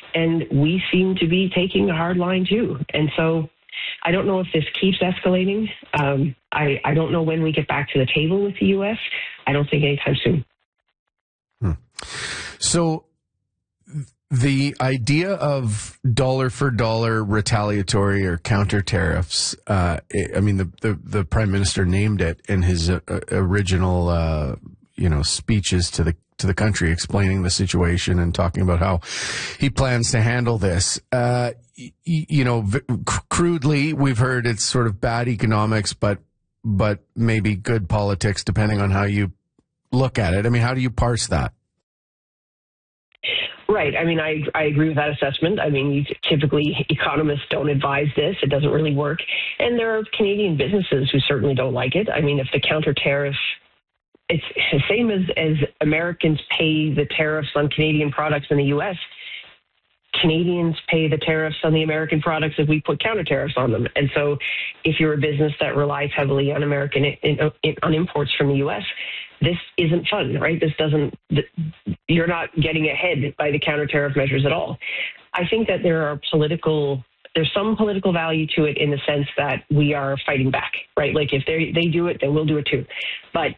And we seem to be taking a hard line too. And so I don't know if this keeps escalating. I don't know when we get back to the table with the U.S. I don't think anytime soon. So the idea of dollar for dollar retaliatory or counter tariffs, the Prime Minister named it in his original, speeches to the country, explaining the situation and talking about how he plans to handle this. Crudely, we've heard it's sort of bad economics, but maybe good politics, depending on how you look at it. I mean, how do you parse that? Right. I mean, I agree with that assessment. I mean, typically economists don't advise this. It doesn't really work. And there are Canadian businesses who certainly don't like it. I mean, if the counter tariff, it's the same as Americans pay the tariffs on Canadian products in the U.S., Canadians pay the tariffs on the American products if we put counter tariffs on them. And so if you're a business that relies heavily on on imports from the U.S., this isn't fun, right? You're not getting ahead by the counter tariff measures at all. I think that there's some political value to it in the sense that we are fighting back, right? Like if they do it, then we'll do it too. But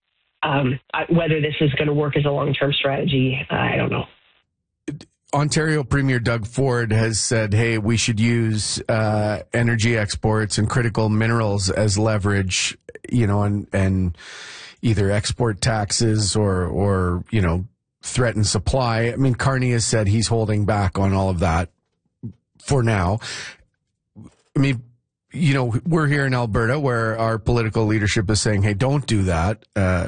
whether this is going to work as a long-term strategy, I don't know. Ontario Premier Doug Ford has said, hey, we should use energy exports and critical minerals as leverage, and either export taxes or threaten supply. I mean, Carney has said he's holding back on all of that for now. I mean, we're here in Alberta where our political leadership is saying, hey, don't do that.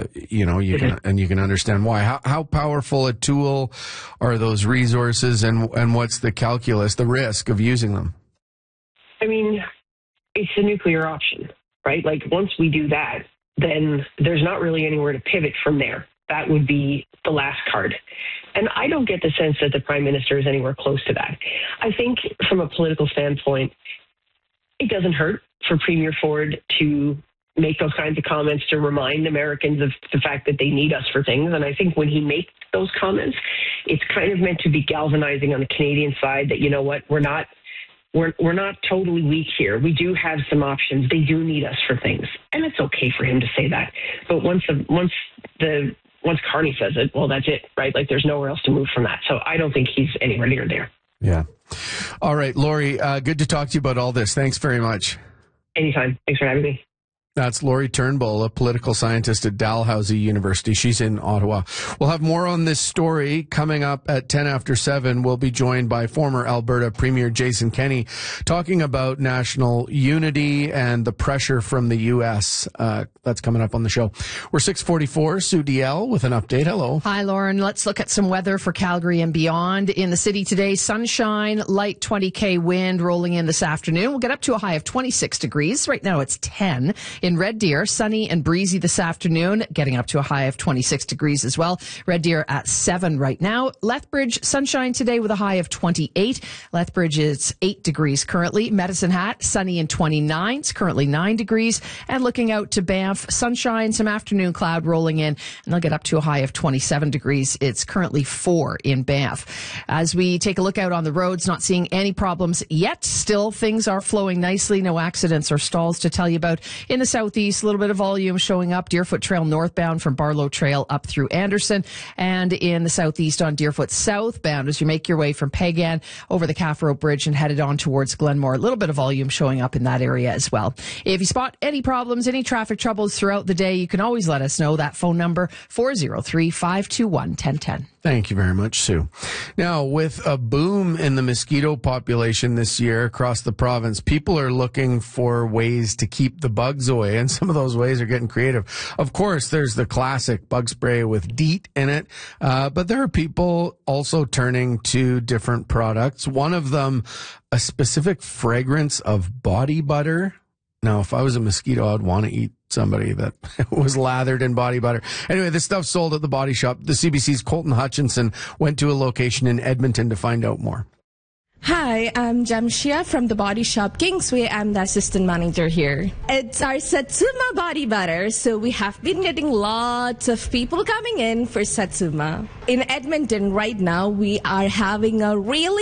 You can understand why. How powerful a tool are those resources, and what's the calculus, the risk of using them? I mean, it's a nuclear option, right? Like once we do that, then there's not really anywhere to pivot from there. That would be the last card. And I don't get the sense that the Prime Minister is anywhere close to that. I think from a political standpoint, it doesn't hurt for Premier Ford to make those kinds of comments to remind Americans of the fact that they need us for things. And I think when he makes those comments, it's kind of meant to be galvanizing on the Canadian side that, you know what, we're not totally weak here. We do have some options. They do need us for things. And it's okay for him to say that. But once Carney says it, well, that's it, right? Like there's nowhere else to move from that. So I don't think he's anywhere near there. Yeah. All right, Lori, good to talk to you about all this. Thanks very much. Anytime. Thanks for having me. That's Lori Turnbull, a political scientist at Dalhousie University. She's in Ottawa. We'll have more on this story coming up at 10 after 7. We'll be joined by former Alberta Premier Jason Kenney talking about national unity and the pressure from the U.S. That's coming up on the show. We're 6:44. Sue DL with an update. Hello. Hi, Lauren. Let's look at some weather for Calgary and beyond. In the city today, sunshine, light 20 wind rolling in this afternoon. We'll get up to a high of 26 degrees. Right now it's 10. In Red Deer, sunny and breezy this afternoon, getting up to a high of 26 degrees as well. Red Deer at 7 right now. Lethbridge, sunshine today with a high of 28. Lethbridge is 8 degrees currently. Medicine Hat, sunny and 29. It's currently 9 degrees. And looking out to Banff, sunshine, some afternoon cloud rolling in, and they'll get up to a high of 27 degrees. It's currently 4 in Banff. As we take a look out on the roads, not seeing any problems yet. Still, things are flowing nicely. No accidents or stalls to tell you about. In the southeast, a little bit of volume showing up. Deerfoot Trail northbound from Barlow Trail up through Anderson, and in the southeast on Deerfoot southbound as you make your way from Pagan over the Calf Road Bridge and headed on towards Glenmore. A little bit of volume showing up in that area as well. If you spot any problems, any traffic troubles throughout the day, you can always let us know. That phone number, 403-521-1010. Thank you very much, Sue. Now, with a boom in the mosquito population this year across the province, people are looking for ways to keep the bugs away, and some of those ways are getting creative. Of course, there's the classic bug spray with DEET in it, but there are people also turning to different products. One of them, a specific fragrance of body butter. Now, if I was a mosquito, I'd want to eat somebody that was lathered in body butter. Anyway, this stuff's sold at the Body Shop. The CBC's Colton Hutchinson went to a location in Edmonton to find out more. Hi, I'm Jamshia from the Body Shop Kingsway. I'm the assistant manager here. It's our Satsuma body butter, so we have been getting lots of people coming in for Satsuma. In Edmonton right now, we are having a really